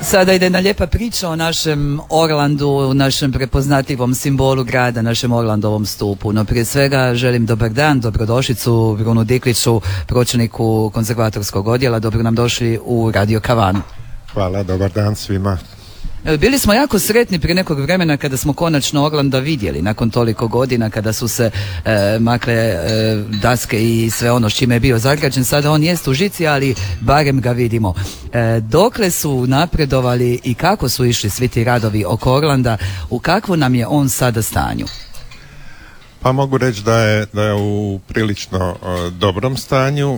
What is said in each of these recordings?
Sada ide jedna lijepa priča o našem Orlandu, našem prepoznatljivom simbolu grada, našem Orlandovom stupu. No prije svega želim dobar dan, dobrodošlicu Brunu Dikliću, pročelniku konzervatorskog odjela. Dobro nam došli u Radio Kavanu. Hvala, dobar dan svima. Bili smo jako sretni prije nekog vremena kada smo konačno Orlanda vidjeli, nakon toliko godina kada su se makle daske i sve ono s čime je bio zagrađen. Sada on jest u žici, ali barem ga vidimo. Dokle su napredovali i kako su išli svi ti radovi oko Orlanda, u kakvu nam je on sada stanju? Pa mogu reći da je u prilično dobrom stanju.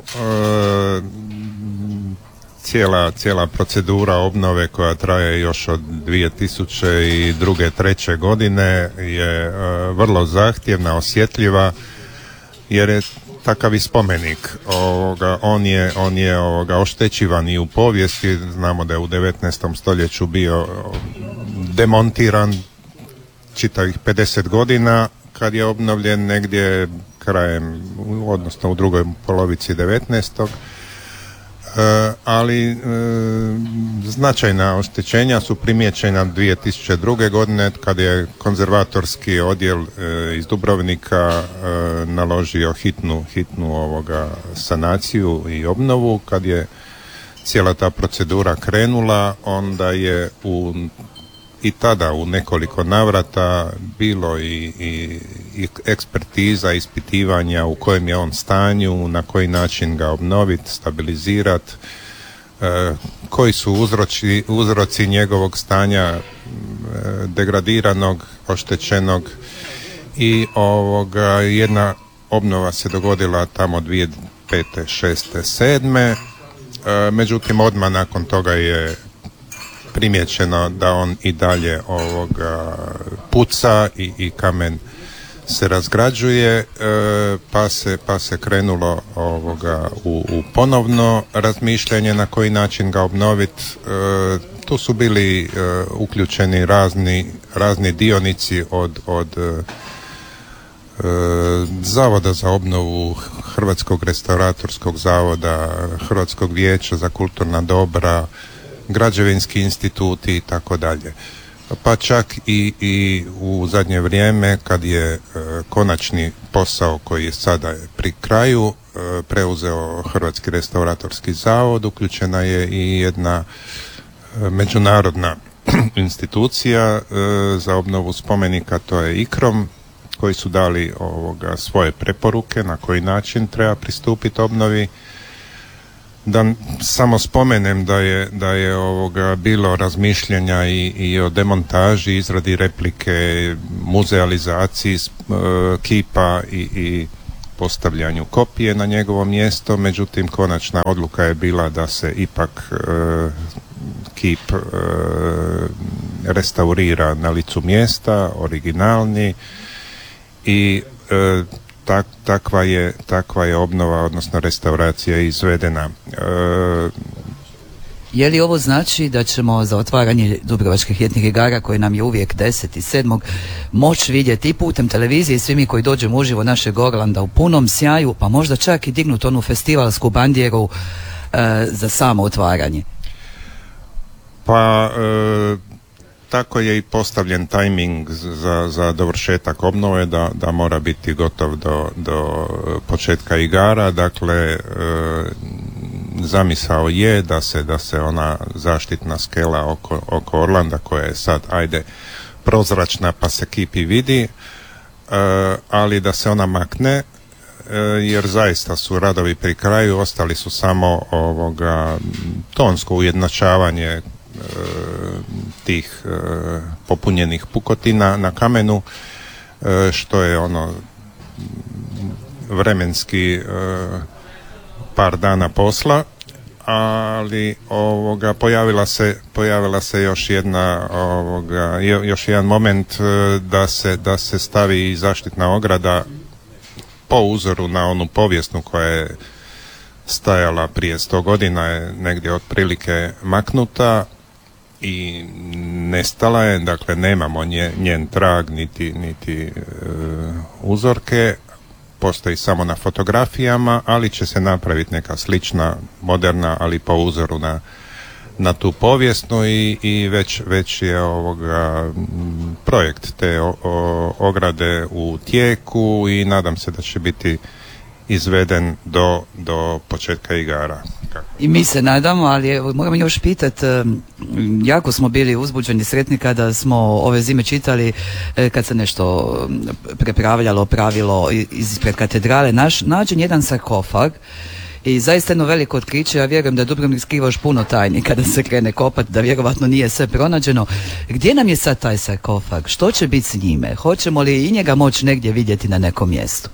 Cijela procedura obnove koja traje još od 2002. 2003. godine je vrlo zahtjevna, osjetljiva, jer je takav i spomenik. On je oštećivan i u povijesti. Znamo da je u 19. stoljeću bio demontiran čitavih 50 godina, kad je obnovljen negdje krajem, odnosno u drugoj polovici 19. Ali značajna oštećenja su primijećena 2002. godine kad je konzervatorski odjel iz Dubrovnika naložio hitnu sanaciju i obnovu. Kad je cijela ta procedura krenula, onda je i tada u nekoliko navrata bilo i ekspertiza, ispitivanja u kojem je on stanju, na koji način ga obnoviti, stabilizirati, koji su uzroci njegovog stanja degradiranog, oštećenog, i jedna obnova se dogodila tamo 2005. 2006. 2007. Međutim, odmah nakon toga je primijećeno da on i dalje puca i kamen se razgrađuje, pa se krenulo u ponovno razmišljanje na koji način ga obnoviti. Tu su bili uključeni razni dionici od Zavoda za obnovu, Hrvatskog restauratorskog zavoda, Hrvatskog vijeća za kulturna dobra, građevinski instituti i tako dalje. Pa čak i u zadnje vrijeme, kad je konačni posao koji je sada pri kraju preuzeo Hrvatski restauratorski zavod, uključena je i jedna međunarodna institucija za obnovu spomenika, to je ICROM, koji su dali svoje preporuke na koji način treba pristupiti obnovi. Da samo spomenem da je bilo razmišljanja i o demontaži, izradi replike, muzealizaciji kipa i postavljanju kopije na njegovo mjesto. Međutim, konačna odluka je bila da se ipak kip restaurira na licu mjesta, originalni, i takva je obnova, odnosno restauracija izvedena. Je li ovo znači da ćemo za otvaranje Dubrovačkih ljetnih igara, koji nam je uvijek 10.7. moći vidjeti i putem televizije i svi mi koji dođemo uživo našeg Orlanda u punom sjaju, pa možda čak i dignuti onu festivalsku bandijeru za samo otvaranje? Pa tako je i postavljen tajming za dovršetak obnove, da mora biti gotov do početka igara. Dakle, zamisao je da se ona zaštitna skela oko Orlanda, koja je sad prozračna pa se kipi vidi, ali da se ona makne, jer zaista su radovi pri kraju, ostali su samo tonsko ujednačavanje tih popunjenih pukotina na kamenu, što je vremenski par dana posla, ali pojavila se još jedan moment da se stavi zaštitna ograda po uzoru na onu povijesnu koja je stajala prije 100 godina, je negdje otprilike maknuta i nestala je. Dakle, nemamo njen trag niti uzorke, postoji samo na fotografijama, ali će se napraviti neka slična, moderna, ali po uzoru na tu povijesnu i već je projekt te ograde u tijeku i nadam se da će biti izveden do početka igara. I mi se nadamo, ali evo, moram još pitati, jako smo bili uzbuđeni, sretni kada smo ove zime čitali, kad se nešto prepravljalo, pravilo ispred katedrale, nađen jedan sarkofag i zaista jedno veliko otkriće. Ja vjerujem da Dubrovnik skriva još puno tajni kada se krene kopati, da vjerovatno nije sve pronađeno. Gdje nam je sad taj sarkofag? Što će biti s njime? Hoćemo li i njega moći negdje vidjeti na nekom mjestu?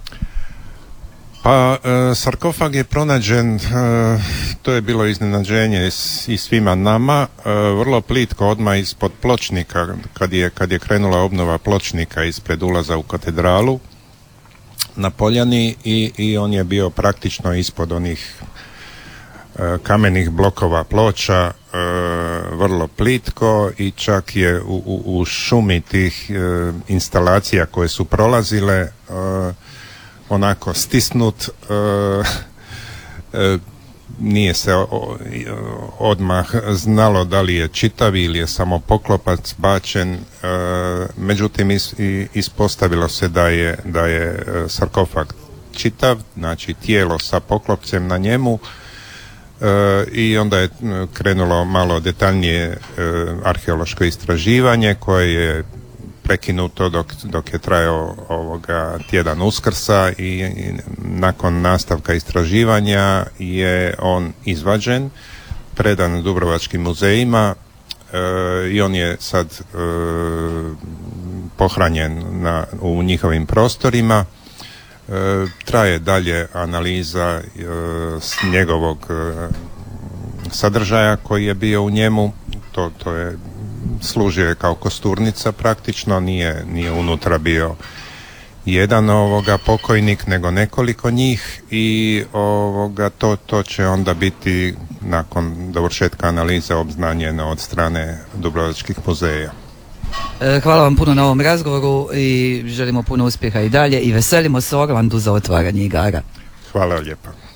Pa, sarkofag je pronađen, to je bilo iznenađenje i svima nama, vrlo plitko odmah ispod pločnika, kad je krenula obnova pločnika ispred ulaza u katedralu na Poljani i on je bio praktično ispod onih kamenih blokova ploča, vrlo plitko i čak je u šumi tih instalacija koje su prolazile onako stisnut, nije se odmah znalo da li je čitav ili je samo poklopac bačen, međutim ispostavilo se da je sarkofag čitav, znači tijelo sa poklopcem na njemu, i onda je krenulo malo detaljnije arheološko istraživanje koje je prekinuto dok je trajao tjedan Uskrsa i nakon nastavka istraživanja je on izvađen, predan Dubrovačkim muzejima i on je sad pohranjen u njihovim prostorima. Traje dalje analiza njegovog sadržaja koji je bio u njemu, to je služio je kao kosturnica praktično, nije unutra bio jedan pokojnik nego nekoliko njih i to će onda biti nakon dovršetka analize obznanjeno od strane Dubrovačkih muzeja. Hvala vam puno na ovom razgovoru i želimo puno uspjeha i dalje i veselimo se Orlandu za otvaranje igara. Hvala lijepa.